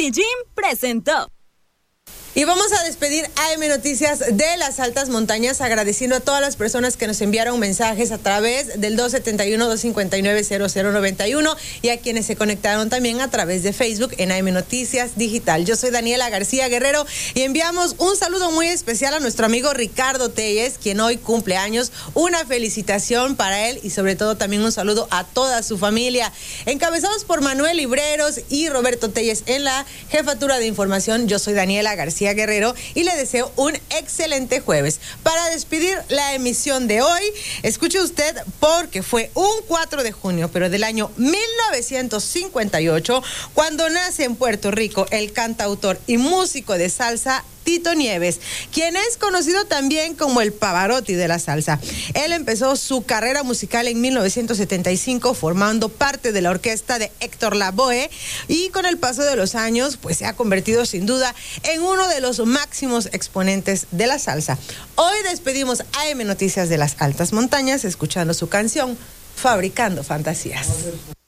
Medellín presentó. Y vamos a despedir AM Noticias de las altas montañas, agradeciendo a todas las personas que nos enviaron mensajes a través del 271-259-0091 y a quienes se conectaron también a través de Facebook en AM Noticias Digital. Yo soy Daniela García Guerrero y enviamos un saludo muy especial a nuestro amigo Ricardo Telles, quien hoy cumple años. Una felicitación para él y sobre todo también un saludo a toda su familia. Encabezados por Manuel Libreros y Roberto Telles en la jefatura de información, yo soy Daniela García Guerrero y le deseo un excelente jueves. Para despedir la emisión de hoy, escuche usted, porque fue un 4 de junio, pero del año 1958, cuando nace en Puerto Rico el cantautor y músico de salsa Tito Nieves, quien es conocido también como el Pavarotti de la salsa. Él empezó su carrera musical en 1975 formando parte de la orquesta de Héctor Lavoe y con el paso de los años pues se ha convertido sin duda en uno de los máximos exponentes de la salsa. Hoy despedimos AM Noticias de las Altas Montañas escuchando su canción Fabricando Fantasías.